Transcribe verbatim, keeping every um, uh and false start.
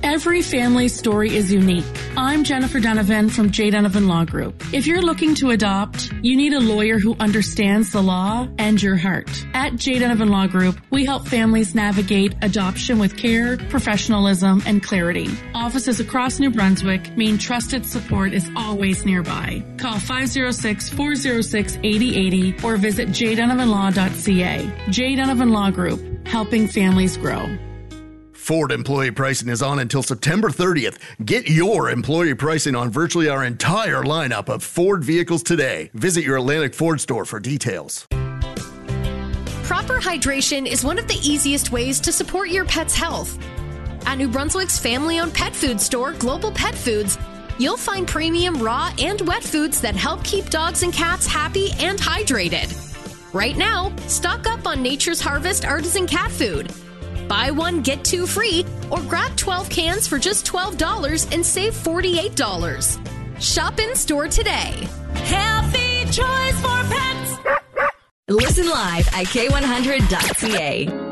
Every family story is unique. I'm Jennifer Donovan from J. Donovan Law Group. If you're looking to adopt, you need a lawyer who understands the law and your heart. At J. Donovan Law Group, we help families navigate adoption with care, professionalism, and clarity. Offices across New Brunswick mean trusted support is always nearby. Call five oh six, four oh six, eight oh eight oh or visit j donovan law dot c a. J. Donovan Law Group, helping families grow. Ford employee pricing is on until September thirtieth. Get your employee pricing on virtually our entire lineup of Ford vehicles today. Visit your Atlantic Ford store for details. Proper hydration is one of the easiest ways to support your pet's health. At New Brunswick's family-owned pet food store, Global Pet Foods, you'll find premium raw and wet foods that help keep dogs and cats happy and hydrated. Right now, stock up on Nature's Harvest artisan cat food. Buy one, get two free, or grab twelve cans for just twelve dollars and save forty-eight dollars. Shop in store today. Healthy choice for pets. Listen live at K one hundred dot C A.